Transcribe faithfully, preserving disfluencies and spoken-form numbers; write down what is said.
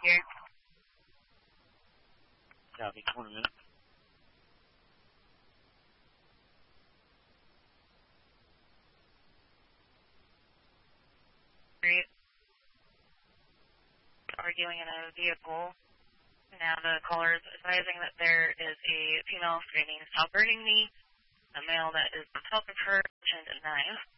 here. Copy, one minute. Great. Arguing in a vehicle. Now the caller is advising that there is a female screaming, "Stop hurting me." A male that is on top of her, and a knife.